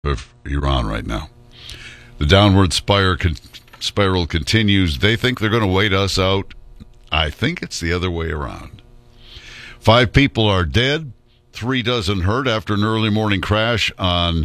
of Iran right now. The downward spiral continues. They think they're going to wait us out. I think it's the other way around. 5 people are dead. 3 dozen hurt after an early morning crash on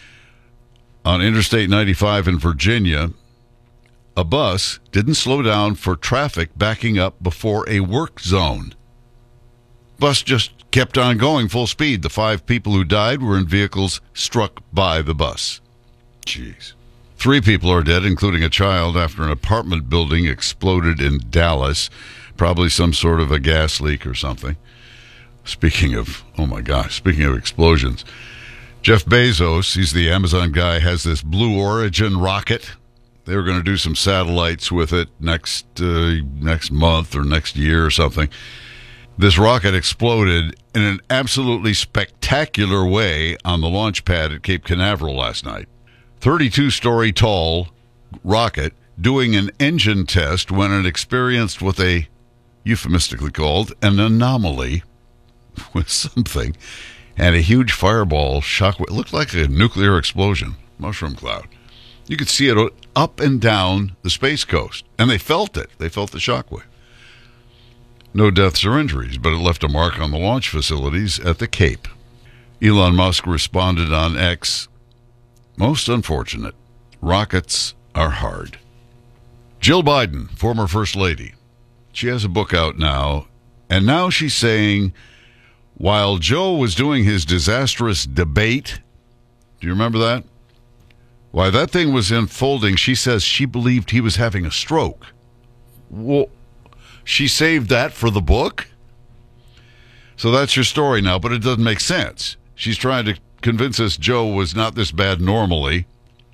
Interstate 95 in Virginia. A bus didn't slow down for traffic backing up before a work zone. Bus just kept on going full speed. The 5 people who died were in vehicles struck by the bus. Jeez. 3 people are dead, including a child, after an apartment building exploded in Dallas. Probably some sort of a gas leak or something. Speaking of explosions. Jeff Bezos, he's the Amazon guy, has this Blue Origin rocket. They were going to do some satellites with it next month or next year or something. This rocket exploded in an absolutely spectacular way on the launch pad at Cape Canaveral last night. 32-story tall rocket doing an engine test when it experienced what they euphemistically called an anomaly with something, and a huge fireball shockwave. It looked like a nuclear explosion, mushroom cloud. You could see it up and down the Space Coast, and they felt it. They felt the shockwave. No deaths or injuries, but it left a mark on the launch facilities at the Cape. Elon Musk responded on X, "Most unfortunate. Rockets are hard." Jill Biden, former First Lady, she has a book out now, and now she's saying, while Joe was doing his disastrous debate, do you remember that? While that thing was unfolding, she says she believed he was having a stroke. Well, she saved that for the book? So that's your story now, but it doesn't make sense. She's trying to convince us Joe was not this bad normally,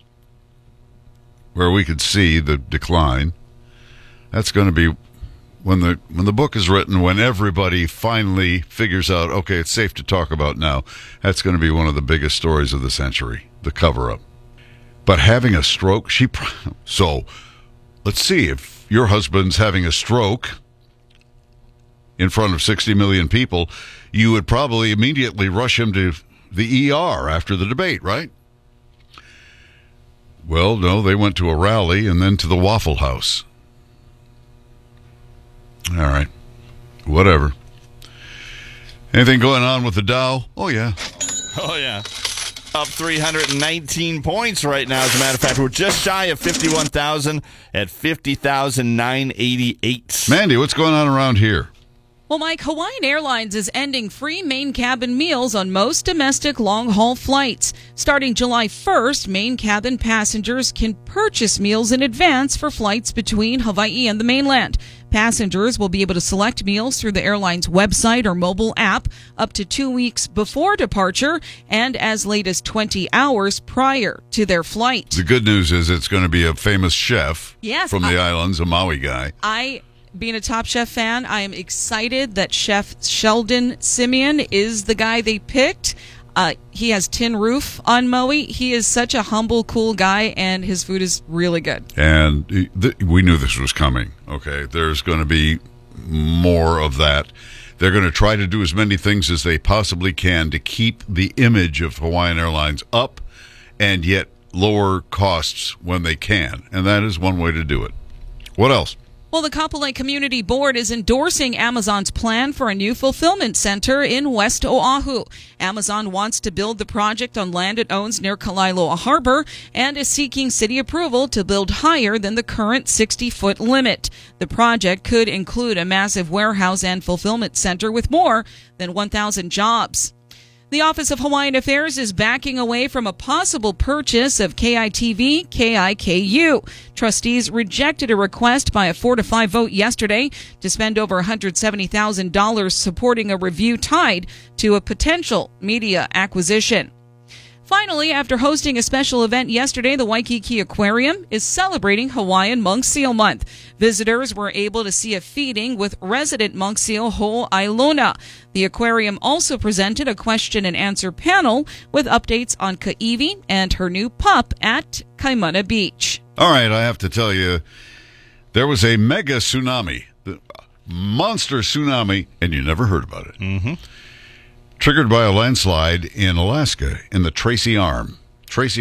where we could see the decline. That's going to be when the book is written, when everybody finally figures out, okay, it's safe to talk about now. That's going to be one of the biggest stories of the century, the cover-up. But having a stroke, so let's see, if your husband's having a stroke in front of 60 million people, you would probably immediately rush him to the ER after the debate, right? Well, no, they went to a rally and then to the Waffle House. All right, whatever. Anything going on with the Dow? Oh, yeah. Up 319 points right now. As a matter of fact, we're just shy of 51,000 at 50,988. Mandy, what's going on around here? Well, Mike, Hawaiian Airlines is ending free main cabin meals on most domestic long-haul flights. Starting July 1st, main cabin passengers can purchase meals in advance for flights between Hawaii and the mainland. Passengers will be able to select meals through the airline's website or mobile app up to 2 weeks before departure and as late as 20 hours prior to their flight. The good news is it's going to be a famous chef from the islands, a Maui guy. Being a Top Chef fan, I am excited that Chef Sheldon Simeon is the guy they picked. He has Tin Roof on Maui. He is such a humble, cool guy, and his food is really good. And we knew this was coming, okay? There's going to be more of that. They're going to try to do as many things as they possibly can to keep the image of Hawaiian Airlines up and yet lower costs when they can. And that is one way to do it. What else? Well, the Kapolei Community Board is endorsing Amazon's plan for a new fulfillment center in West Oahu. Amazon wants to build the project on land it owns near Kalaeloa Harbor and is seeking city approval to build higher than the current 60-foot limit. The project could include a massive warehouse and fulfillment center with more than 1,000 jobs. The Office of Hawaiian Affairs is backing away from a possible purchase of KITV KIKU. Trustees rejected a request by a 4-5 vote yesterday to spend over $170,000 supporting a review tied to a potential media acquisition. Finally, after hosting a special event yesterday, the Waikiki Aquarium is celebrating Hawaiian Monk Seal Month. Visitors were able to see a feeding with resident monk seal Ho'ailona. The aquarium also presented a question and answer panel with updates on Ka'ivi and her new pup at Kaimana Beach. All right, I have to tell you, there was a mega tsunami, monster tsunami, and you never heard about it. Mm-hmm. Triggered by a landslide in Alaska in the Tracy Arm. Tracy